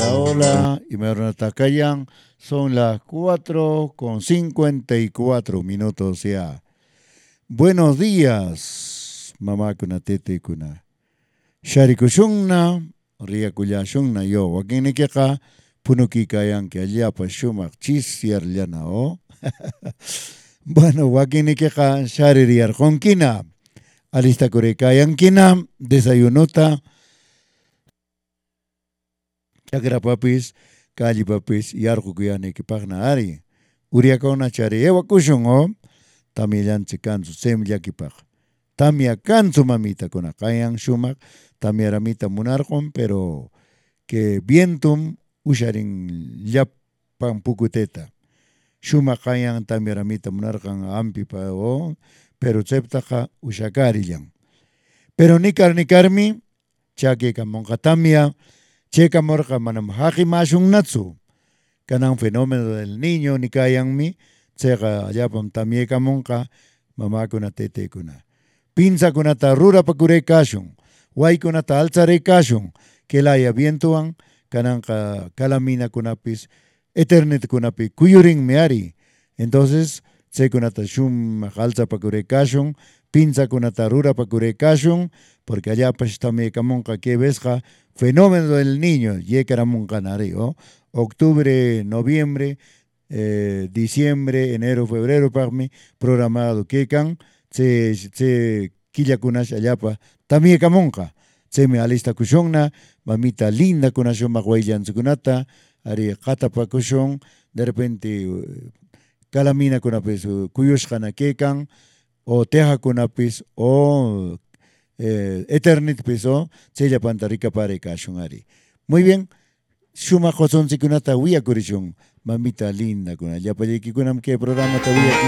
hola, y me Takayan, son las 4:54 ya. Buenos días, mamá kuna tete kuna. Shari kushungna, ria kuya shungna yo, wakini keka, punuki kayan que allá pa shumak chisiar llana o. Bueno, wakini keka, shari riar konkina, alista kure kayan kina, desayunota, Chakra papis, Kali papis, Yarku kuyani kipagna ari. Uriakona chari ewa kushungo, tamillan chikansu semilla kipag. Tamia kansu mamita kuna kayan shumak, tamia ramita munarkon, pero que vientum usharin yapan pukuteta. Shumak kayan tamia ramita munarkan ampi pa o, pero septaka ushakarillan. Pero nikarmi, chake kamonka tamia, Cheka morka manam haki mashung natsu. Kanang fenómeno del niño ni kayang mi. Cheka ayapam tamieka monka. Mama kuna tete kuna. Pinza kuna ta rura pakure kashung. Wai kuna ta alzare kashung. Kelaya vientuang. Kanang kalamina kunapis. Ethernet kunapi. Kuyuring meari. Entonces, che kuna ta shum alza pakure kashung. Pinza kuna ta rura pakure kashung. Porque allá pues tamieka monka que vesja. Fenómeno del niño, Yekaramuncanari, octubre, noviembre, diciembre, enero, febrero, para mí, programado, Kekan, se quilla kunash allapa, también camonca, se me alista kushongna, mamita linda kunashon maguayan sukunata, ari katapa kushong, de repente, calamina kunapis, kuyushkana Kekan, o teja kunapis, o Eternit piso, sella pantarica pare kashungari. Muy bien, Shuma Joson Sikunata Wia Kurishun, mamita linda, kuna ya kunam que programa tawia